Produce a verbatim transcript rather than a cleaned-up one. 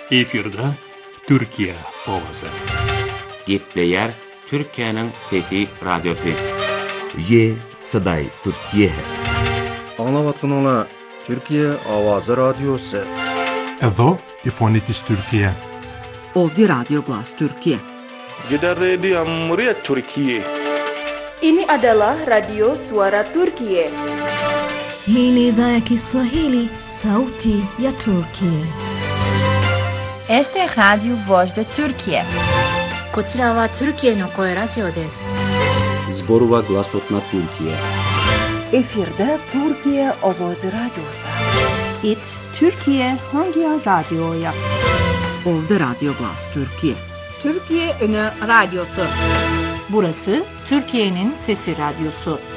Efirde Türkiye ovası. Gepleyer Türkiye'nin Fethi Radyosu. Ye Saday Türkiye. Anlavatkanlar Türkiye Avazı Radyosu. Edo Ifonitis Türkiye. Ovdje Radio Glas Türkiye. Jeddah Radio Muria Türkiye. Ini adalah Radio Suara Turkiye. Hii ni idhaa ya Kiswahili, sauti ya Turkiye. Este es Radio Voz de Türkiye. こちらはトルキエの声ラジオです。 Zborova Glasotna Türkiye. Efirde Türkiye Avazı Radyosu. It Türkiye Hangi Radyo'ya? Ovdje Radio Glas Türkiye. Türkiye Ünü Radyosu. Burası Türkiye'nin Sesi Radyosu.